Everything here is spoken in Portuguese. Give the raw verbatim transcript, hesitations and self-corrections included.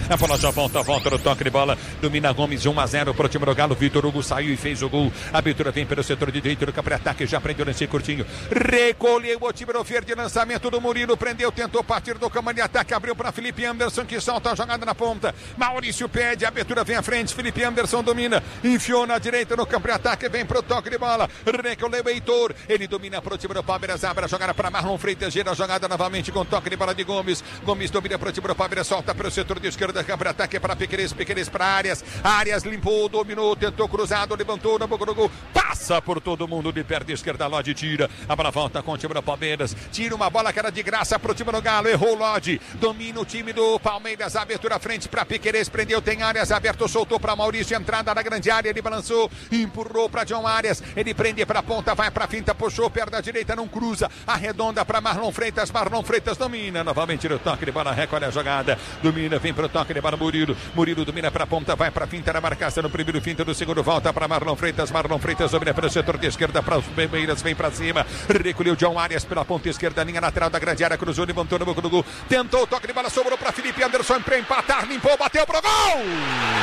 A bola já volta, volta no toque de bola. Domina Gomes, um a zero para o time do Galo. Vitor Hugo saiu e fez o gol. A abertura vem pelo setor de direito do campo de ataque. Já prendeu nesse curtinho. Recolheu o time do verde. Lançamento do Murilo. Prendeu, tentou partir do campo de ataque. Abriu para Felipe Anderson, que solta a jogada na ponta. Maurício pede. A abertura vem à frente. Felipe Anderson domina. Enfiou na direita no campo de ataque. Vem pro toque de bola. Recolheu o Heitor. Ele domina pro time do Palmeiras. Abre a jogada para Marlon Freitas. Gira a jogada novamente com toque de bola de Gomes. Gomes domina pro time do Palmeiras. Solta para o setor de esquerda. Campo de ataque para Piqueires. Piqueires para Arias. Arias limpou, dominou, tentou cruzado, levantou na boca do gol. Passa por todo mundo de perna esquerda. Lodi tira. A bola volta com o time do Palmeiras. Tira uma bola que era de graça pro time do Galo. Errou o Lodi. Domina o time do Palmeiras. Abertura à frente para Piqueires. Prendeu, tem Arias aberto, soltou para Maurício. Entrada na grande área. Ele balançou, empurrou para John Arias. Ele prende para a ponta, vai para a finta, puxou, perna direita, não cruza. Arredonda para Marlon Freitas. Marlon Freitas domina. Novamente no toque de bola. Recolhe a jogada. Domina, vem para o toque de bola. Murilo. Murilo domina para a ponta, vai para a finta na marcação no primeiro, finta do segundo, volta para Marlon Freitas. Marlon Freitas domina pelo setor de esquerda para os Palmeiras, vem para cima. Recolheu John Arias pela ponta esquerda, linha lateral da grande área, cruzou, levantou no boca do gol. Tentou o toque de bola, sobrou para Felipe Anderson para empatar, limpou, bateu pro gol!